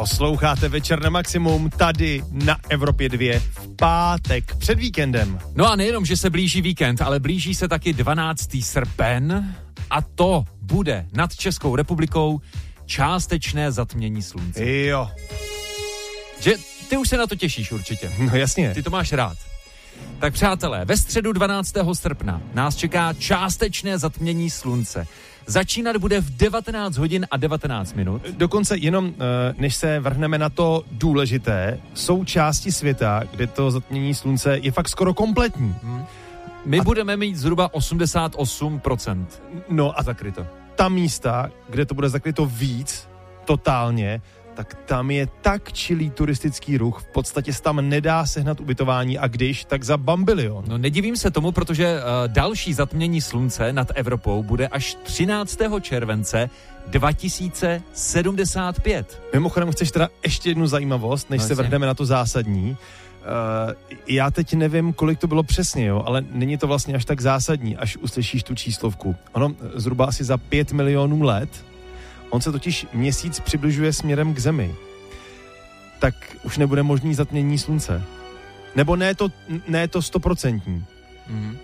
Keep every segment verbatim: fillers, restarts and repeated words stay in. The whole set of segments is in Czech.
Posloucháte Večer na maximum tady na Evropě dva v pátek před víkendem. No a nejenom, že se blíží víkend, ale blíží se taky dvanáctého srpen a to bude nad Českou republikou částečné zatmění slunce. Jo. Že ty už se na to těšíš určitě. No jasně. Ty to máš rád. Tak přátelé, ve středu dvanáctého srpna nás čeká částečné zatmění slunce. Začínat bude v devatenáct hodin a devatenáct minut. Dokonce jenom, než se vrhneme na to důležité, jsou části světa, kde to zatmění slunce je fakt skoro kompletní. Hmm. My a... budeme mít zhruba osmdesát osm procent no a zakryto. Ta místa, kde to bude zakryto víc, totálně, tak tam je tak čilý turistický ruch, v podstatě se tam nedá sehnat ubytování a když, tak za bambilion. No nedivím se tomu, protože uh, další zatmění slunce nad Evropou bude až třináctého července dva tisíce sedmdesát pět. Mimochodem, chceš teda ještě jednu zajímavost, než no, se vrhneme na to zásadní. Uh, já teď nevím, kolik to bylo přesně, jo, ale není to vlastně až tak zásadní, až uslyšíš tu číslovku. Ono zhruba asi za pět milionů let. On se totiž měsíc přibližuje směrem k Zemi. Tak už nebude možný zatmění slunce. Nebo ne to, ne to stoprocentní. Mm-hmm.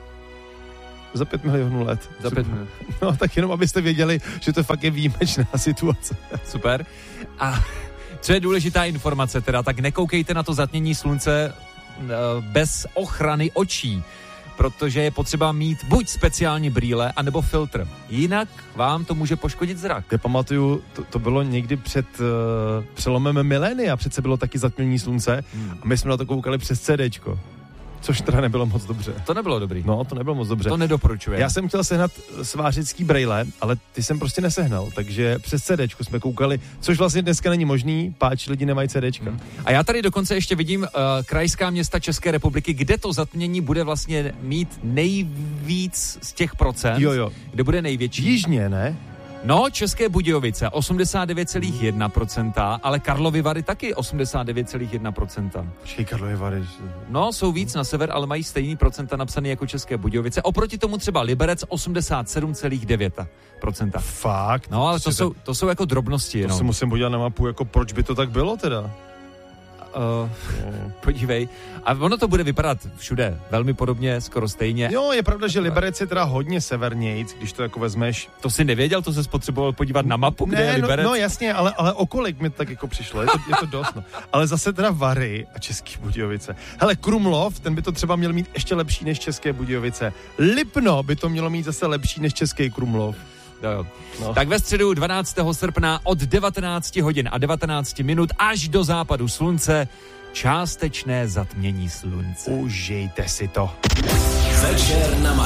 Za pět milionů let. Za pět milionů. No tak jenom, abyste věděli, že to fakt je výjimečná situace. Super. A co je důležitá informace teda, tak nekoukejte na to zatmění slunce bez ochrany očí, protože je potřeba mít buď speciální brýle, anebo filtr. Jinak vám to může poškodit zrak. Já pamatuju, to, to bylo někdy před uh, přelomem milénia, přece bylo taky zatmění slunce hmm. a my jsme na to koukali přes CDčko. Což teda nebylo moc dobře. To nebylo dobrý. No, to nebylo moc dobře. To nedoporučuji. Já jsem chtěl sehnat svářický brejle, ale ty jsem prostě nesehnal, takže přes CDčku jsme koukali, což vlastně dneska není možný, páč lidi nemají CDčka. Hmm. A já tady dokonce ještě vidím uh, krajská města České republiky, kde to zatmění bude vlastně mít nejvíc z těch procent. Jo, jo. Kde bude největší. Jižně, ne? No, České Budějovice osmdesát devět celá jedna procenta, ale Karlovy Vary taky osmdesát devět celá jedna procenta. Počkej, Karlovy Vary. No, jsou víc na sever, ale mají stejný procenta napsaný jako České Budějovice. Oproti tomu třeba Liberec osmdesát sedm celá devět procenta. Fakt? No, ale to jsou, to jsou jako drobnosti jenom. To se musím podívat na mapu, jako proč by to tak bylo teda? Uh, podívej. A ono to bude vypadat všude velmi podobně, skoro stejně. Jo, je pravda, že Liberec je teda hodně severnějc, když to jako vezmeš. To si nevěděl, to se potřeboval podívat na mapu, kde ne, je Liberec? No, no jasně, ale, ale o kolik mi tak jako přišlo, je to, je to dost, no. Ale zase teda Vary a České Budějovice. Hele, Krumlov, ten by to třeba měl mít ještě lepší než České Budějovice. Lipno by to mělo mít zase lepší než Český Krumlov. Jo, jo. No. Tak ve středu dvanáctého srpna od devatenáct hodin a devatenáct minut až do západu slunce částečné zatmění slunce. Užijte si to. Večer na